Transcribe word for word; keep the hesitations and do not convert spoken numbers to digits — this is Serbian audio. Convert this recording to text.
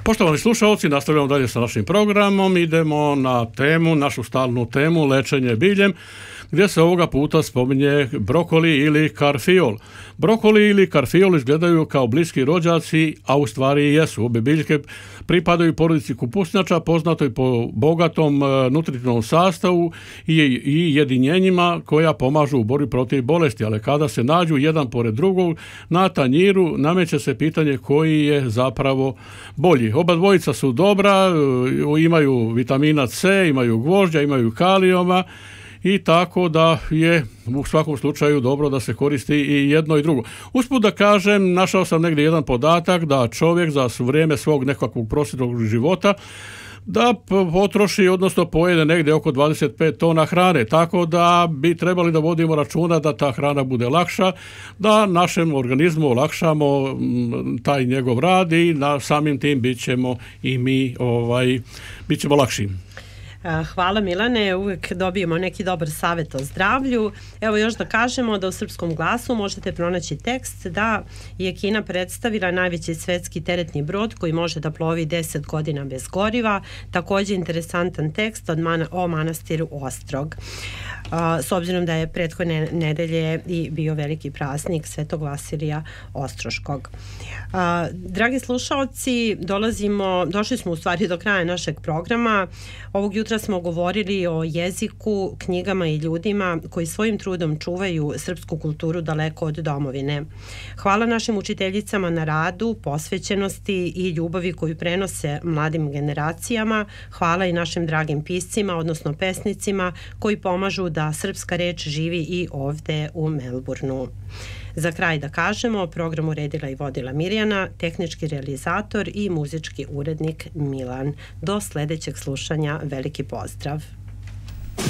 Poštovani slušalci, nastavljamo dalje sa našim programom. Idemo na temu, našu stalnu temu, lečenje biljem, gdje se ovoga puta spominje brokoli ili karfiol. Brokoli ili karfiol izgledaju kao bliski rođaci, a u stvari i jesu. Obje biljke pripadaju porodici kupusnjača, poznatoj po bogatom nutritivnom sastavu i, i jedinjenjima koja pomažu u borbi protiv bolesti, ali kada se nađu jedan pored drugog na tanjiru, nameće se pitanje koji je zapravo bolji. Oba dvojica su dobra, imaju vitamina C, imaju gvožđa, imaju kalijuma, i tako da je u svakom slučaju dobro da se koristi i jedno i drugo. Usput da kažem, našao sam negdje jedan podatak da čovjek za vrijeme svog nekakvog prosječnog života da potroši, odnosno pojede negdje oko dvadeset pet tona hrane, tako da bi trebali da vodimo računa da ta hrana bude lakša, da našem organizmu olakšamo taj njegov rad i na samim tim bit ćemo i mi ovaj, bit ćemo lakši. Hvala Milane, uvijek dobijemo neki dobar savjet o zdravlju. Evo još da kažemo da u Srpskom glasu možete pronaći tekst da je Kina predstavila najveći svetski teretni brod koji može da plovi deset godina bez goriva. Također interesantan tekst od man- o manastiru Ostrog. S obzirom da je prethodne nedelje i bio veliki praznik Svetog Vasilija Ostroškog. Dragi slušalci, dolazimo, došli smo u stvari do kraja našeg programa. Ovog jutra smo govorili o jeziku, knjigama i ljudima koji svojim trudom čuvaju srpsku kulturu daleko od domovine. Hvala našim učiteljicama na radu, posvećenosti i ljubavi koju prenose mladim generacijama. Hvala i našim dragim piscima, odnosno pesnicima, koji pomažu da srpska reč živi i ovde u Melbourneu. Za kraj da kažemo, program uredila i vodila Mirjana, tehnički realizator i muzički urednik Milan. Do sljedećeg slušanja, veliki pozdrav!